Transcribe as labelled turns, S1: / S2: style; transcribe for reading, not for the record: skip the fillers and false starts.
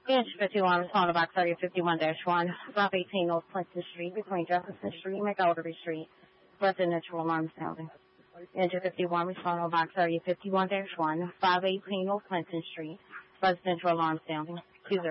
S1: Inch 51, responding box 3051-1, 518 North Clinton Street, between Jefferson Street and McElderry Street. Residential alarm sounding. Inch 51, responding box 3051-1, 518 North Clinton Street. Residential alarm sounding.